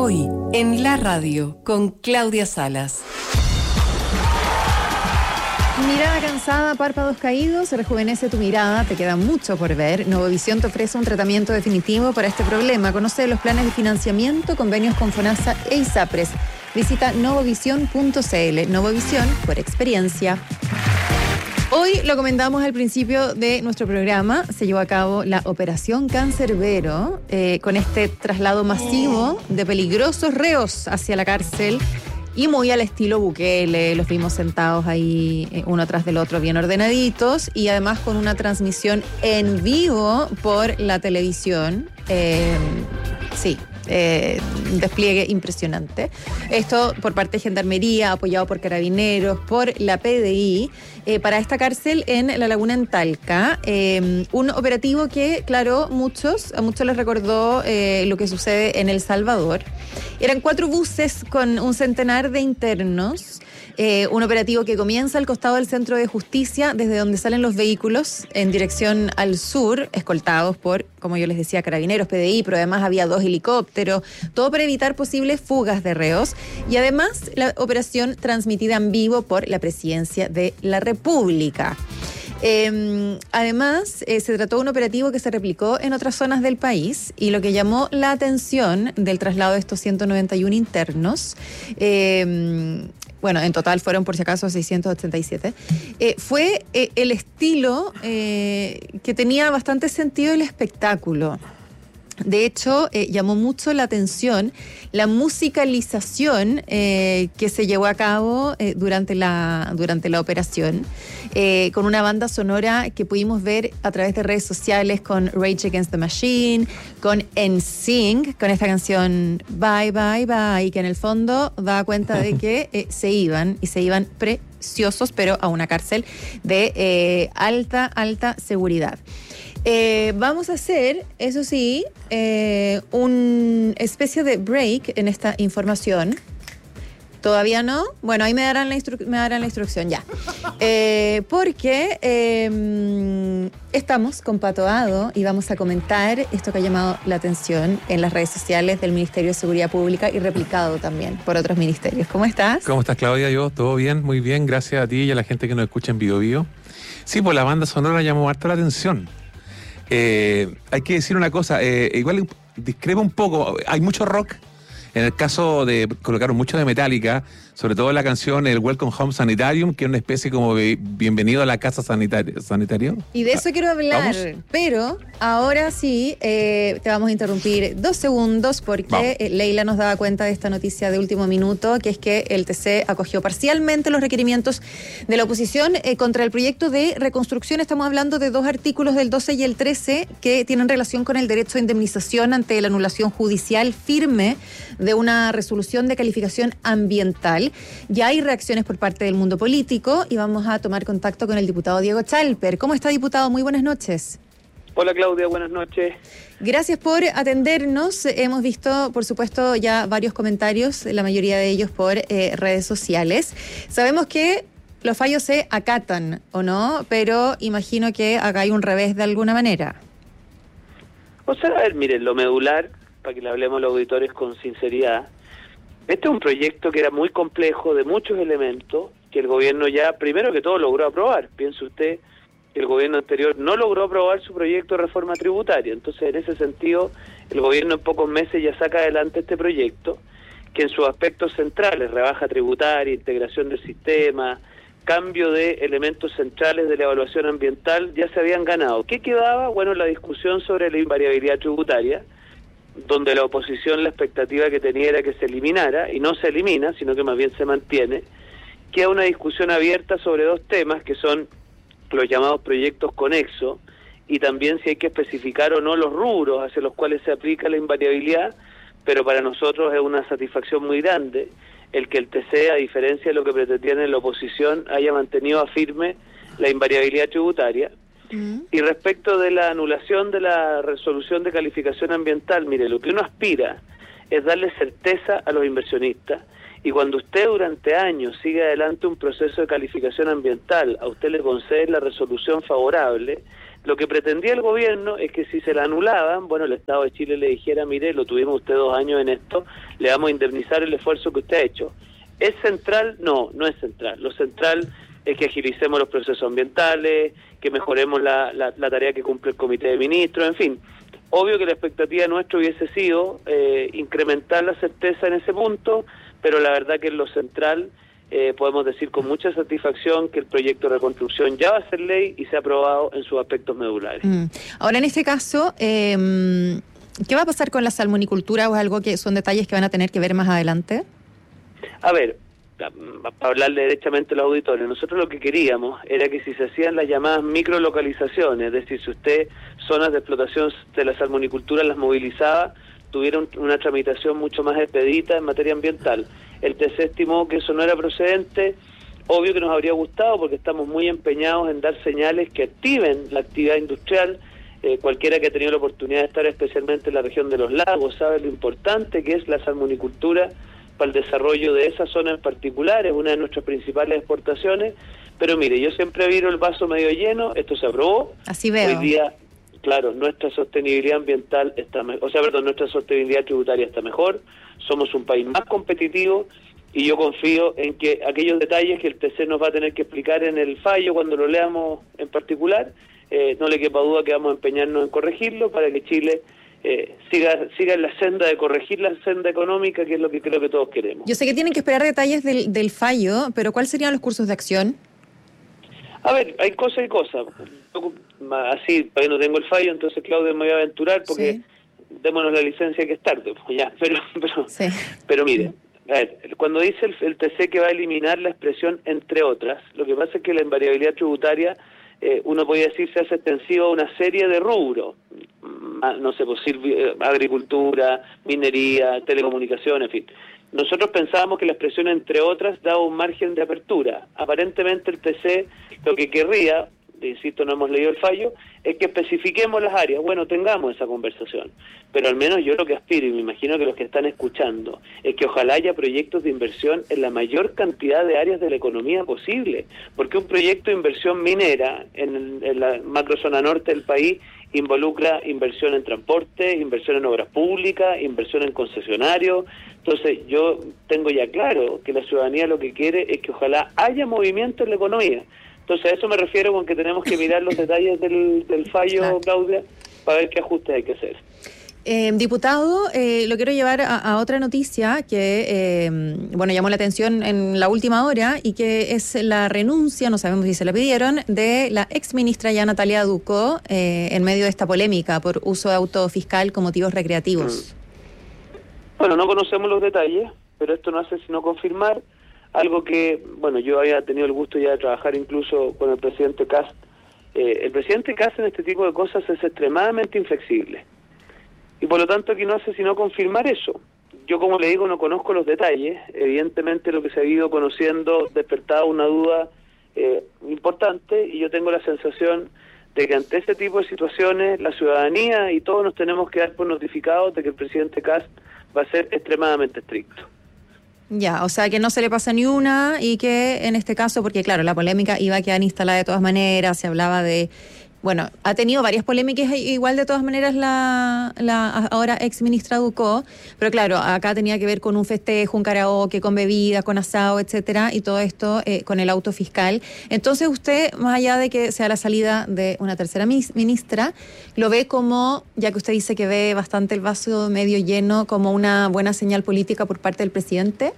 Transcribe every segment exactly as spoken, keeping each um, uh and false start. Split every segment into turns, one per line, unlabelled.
Hoy, en la radio, con Claudia Salas.
Mirada cansada, párpados caídos, rejuvenece tu mirada, te queda mucho por ver. Novovisión te ofrece un tratamiento definitivo para este problema. Conoce los planes de financiamiento, convenios con FONASA e ISAPRES. Visita novovisión punto c l. Novovisión por experiencia. Hoy lo comentamos al principio de nuestro programa, se llevó a cabo la Operación Cancerbero, eh, con este traslado masivo de peligrosos reos hacia la cárcel. Y muy al estilo Bukele, los vimos sentados ahí eh, uno tras del otro bien ordenaditos y además con una transmisión en vivo por la televisión. Eh, sí, eh, un despliegue impresionante. Esto por parte de Gendarmería, apoyado por Carabineros, por la P D I, eh, para esta cárcel en La Laguna, en Talca. Eh, un operativo que, claro, muchos, a muchos les recordó eh, lo que sucede en El Salvador. Eran cuatro buses con un centenar de internos, eh, un operativo que comienza al costado del Centro de Justicia, desde donde salen los vehículos en dirección al sur, escoltados por, como yo les decía, Carabineros, P D I, pero además había dos helicópteros, todo para evitar posibles fugas de reos, y además la operación transmitida en vivo por la Presidencia de la República. Eh, además, eh, se trató de un operativo que se replicó en otras zonas del país y lo que llamó la atención del traslado de estos ciento noventa y uno internos, eh, bueno, en total fueron por si acaso seiscientos ochenta y siete, eh, fue eh, el estilo eh, que tenía bastante sentido el espectáculo. De hecho, eh, llamó mucho la atención la musicalización eh, que se llevó a cabo eh, durante la, durante la operación, eh, con una banda sonora que pudimos ver a través de redes sociales con Rage Against the Machine, con N Sync, con esta canción Bye, Bye, Bye, que en el fondo da cuenta de que eh, se iban, y se iban preciosos, pero a una cárcel de eh, alta, alta seguridad. Eh, vamos a hacer, eso sí, eh, una especie de break en esta información. ¿Todavía no? Bueno, ahí me darán la, instru- me darán la instrucción ya. Eh, porque eh, estamos con Pato Ado y vamos a comentar esto que ha llamado la atención en las redes sociales del Ministerio de Seguridad Pública y replicado también por otros ministerios. ¿Cómo estás?
¿Cómo estás, Claudia? Yo, todo bien, muy bien. Gracias a ti y a la gente que nos escucha en Bio Bio. Sí, pues la banda sonora llamó harto la atención. Eh, hay que decir una cosa, eh, igual discrepa un poco, hay mucho rock. En el caso de, colocaron mucho de Metallica, sobre todo la canción el Welcome Home Sanitarium, que es una especie como de bienvenido a la casa sanitaria, sanitario.
Y de eso quiero hablar,
¿Vamos?
Pero ahora sí, eh, te vamos a interrumpir dos segundos porque eh, Leila nos daba cuenta de esta noticia de último minuto, que es que el T C acogió parcialmente los requerimientos de la oposición eh, contra el proyecto de reconstrucción. Estamos hablando de dos artículos del doce y el trece que tienen relación con el derecho a indemnización ante la anulación judicial firme de una resolución de calificación ambiental. Ya hay reacciones por parte del mundo político y vamos a tomar contacto con el diputado Diego Chalper. ¿Cómo está, diputado? Muy buenas noches.
Hola, Claudia, buenas noches.
Gracias por atendernos. Hemos visto, por supuesto, ya varios comentarios, la mayoría de ellos por eh, redes sociales. Sabemos que los fallos se acatan, ¿o no? Pero imagino que acá hay un revés de alguna manera.
O sea, a ver, miren, lo medular, para que le hablemos a los auditores con sinceridad, este es un proyecto que era muy complejo, de muchos elementos, que el gobierno ya, primero que todo, logró aprobar. Piense usted que el gobierno anterior no logró aprobar su proyecto de reforma tributaria. Entonces, en ese sentido, el gobierno en pocos meses ya saca adelante este proyecto, que en sus aspectos centrales, rebaja tributaria, integración del sistema, cambio de elementos centrales de la evaluación ambiental, ya se habían ganado. ¿Qué quedaba? Bueno, la discusión sobre la invariabilidad tributaria, donde la oposición, la expectativa que tenía era que se eliminara, y no se elimina, sino que más bien se mantiene. Queda una discusión abierta sobre dos temas, que son los llamados proyectos conexos, y también si hay que especificar o no los rubros hacia los cuales se aplica la invariabilidad, pero para nosotros es una satisfacción muy grande el que el T C, a diferencia de lo que pretendían en la oposición, haya mantenido a firme la invariabilidad tributaria. Uh-huh. Y respecto de la anulación de la resolución de calificación ambiental, mire, lo que uno aspira es darle certeza a los inversionistas, y cuando usted durante años sigue adelante un proceso de calificación ambiental, a usted le concede la resolución favorable, Lo que pretendía el gobierno es que si se la anulaban, bueno, el Estado de Chile le dijera, mire, lo tuvimos usted dos años en esto, le vamos a indemnizar el esfuerzo que usted ha hecho. ¿Es central? No, no es central. Lo central es que agilicemos los procesos ambientales, que mejoremos la, la, la tarea que cumple el Comité de Ministros, en fin. Obvio que la expectativa nuestra hubiese sido eh, incrementar la certeza en ese punto, pero la verdad que en lo central eh, podemos decir con mucha satisfacción que el proyecto de reconstrucción ya va a ser ley y se ha aprobado en sus aspectos medulares. Mm.
Ahora, en este caso, eh, ¿qué va a pasar con la salmonicultura o es algo que son detalles que van a tener que ver más adelante?
A ver, para hablarle derechamente a los auditores, nosotros lo que queríamos era que si se hacían las llamadas microlocalizaciones, es decir, si usted zonas de explotación de la salmonicultura las movilizaba, tuviera un, una tramitación mucho más expedita en materia ambiental. El T C estimó que eso no era procedente. Obvio que nos habría gustado porque estamos muy empeñados en dar señales que activen la actividad industrial. Eh, cualquiera que ha tenido la oportunidad de estar especialmente en la región de los lagos sabe lo importante que es la salmonicultura para el desarrollo de esa zona en particular, es una de nuestras principales exportaciones, pero mire, yo siempre viro el vaso medio lleno, esto se aprobó.
Así veo.
Hoy día, claro, nuestra sostenibilidad ambiental está mejor, o sea, perdón, nuestra sostenibilidad tributaria está mejor, somos un país más competitivo y yo confío en que aquellos detalles que el T C nos va a tener que explicar en el fallo cuando lo leamos en particular, eh, no le quepa duda que vamos a empeñarnos en corregirlo para que Chile Eh, siga, siga en la senda de corregir la senda económica, que es lo que creo que todos queremos.
Yo sé que tienen que esperar detalles del, del fallo, pero ¿cuáles serían los cursos de acción?
A ver, hay cosas y cosas. Así, todavía no tengo el fallo, entonces Claudia me voy a aventurar porque sí. Démonos la licencia que es tarde. Pues ya, pero pero, sí. pero mire, a ver, cuando dice el, el T C que va a eliminar la expresión entre otras, lo que pasa es que la invariabilidad tributaria Eh, uno podría decir se hace extensivo a una serie de rubros, no sé, pues agricultura, minería, telecomunicaciones, en fin. Nosotros pensábamos que la expresión entre otras daba un margen de apertura. Aparentemente el T C lo que querría, insisto, no hemos leído el fallo, es que especifiquemos las áreas. Bueno, tengamos esa conversación, pero al menos yo lo que aspiro, y me imagino que los que están escuchando, es que ojalá haya proyectos de inversión en la mayor cantidad de áreas de la economía posible, porque un proyecto de inversión minera en, en la macrozona norte del país involucra inversión en transporte, inversión en obras públicas, inversión en concesionarios. Entonces yo tengo ya claro que la ciudadanía lo que quiere es que ojalá haya movimiento en la economía. Entonces a eso me refiero con que tenemos que mirar los detalles del, del fallo, claro. Claudia, para ver qué ajustes hay que hacer.
Eh, diputado, eh, lo quiero llevar a, a otra noticia que, eh, bueno, llamó la atención en la última hora y que es la renuncia, no sabemos si se la pidieron, de la exministra ya Natalia Ducó eh, en medio de esta polémica por uso de auto fiscal con motivos recreativos.
Bueno, no conocemos los detalles, pero esto no hace sino confirmar algo que, bueno, yo había tenido el gusto ya de trabajar incluso con el presidente Kast. Eh, el presidente Kast en este tipo de cosas es extremadamente inflexible. Y por lo tanto aquí no hace sino confirmar eso. Yo, como le digo, no conozco los detalles. Evidentemente lo que se ha ido conociendo despertaba una duda eh, importante y yo tengo la sensación de que ante este tipo de situaciones la ciudadanía y todos nos tenemos que dar por notificados de que el presidente Kast va a ser extremadamente estricto.
Ya, o sea que no se le pasa ni una y que en este caso, porque claro, la polémica iba a quedar instalada de todas maneras, se hablaba de... Bueno, ha tenido varias polémicas igual de todas maneras la, la ahora ex ministra Ducó, pero claro, acá tenía que ver con un festejo, un karaoke, con bebidas, con asado, etcétera, y todo esto eh, con el auto fiscal. Entonces usted, más allá de que sea la salida de una tercera ministra, lo ve como, ya que usted dice que ve bastante el vaso medio lleno, como una buena señal política por parte del presidente.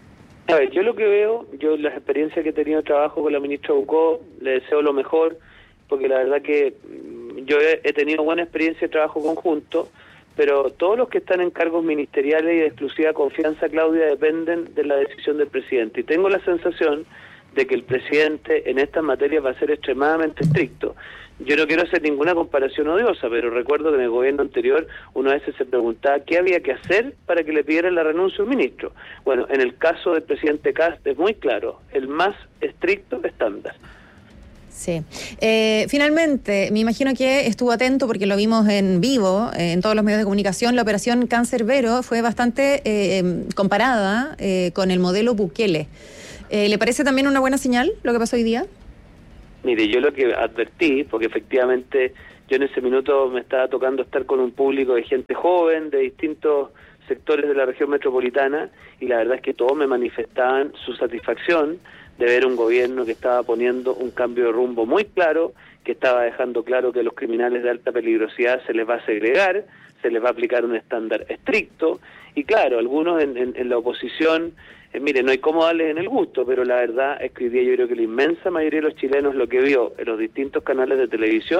A ver, yo lo que veo, yo las experiencias que he tenido de trabajo con la ministra Ducó, le deseo lo mejor, porque la verdad que yo he, he tenido buena experiencia de trabajo conjunto, pero todos los que están en cargos ministeriales y de exclusiva confianza, Claudia, dependen de la decisión del presidente. Y tengo la sensación de que el presidente en estas materias va a ser extremadamente estricto. Yo no quiero hacer ninguna comparación odiosa, pero recuerdo que en el gobierno anterior uno a veces se preguntaba qué había que hacer para que le pidieran la renuncia a un ministro. Bueno, en el caso del presidente Kast es muy claro, el más estricto estándar.
Sí. Eh, finalmente, me imagino que estuvo atento porque lo vimos en vivo, eh, en todos los medios de comunicación. La operación Cancerbero fue bastante eh, comparada eh, con el modelo Bukele. Eh, ¿Le parece también una buena señal lo que pasó hoy día?
Mire, yo lo que advertí, porque efectivamente yo en ese minuto me estaba tocando estar con un público de gente joven, de distintos sectores de la región metropolitana, y la verdad es que todos me manifestaban su satisfacción de ver un gobierno que estaba poniendo un cambio de rumbo muy claro, que estaba dejando claro que a los criminales de alta peligrosidad se les va a segregar, se les va a aplicar un estándar estricto, y claro, algunos en, en, en la oposición, eh, mire, no hay cómo darles en el gusto, pero la verdad es que hoy día yo creo que la inmensa mayoría de los chilenos lo que vio en los distintos canales de televisión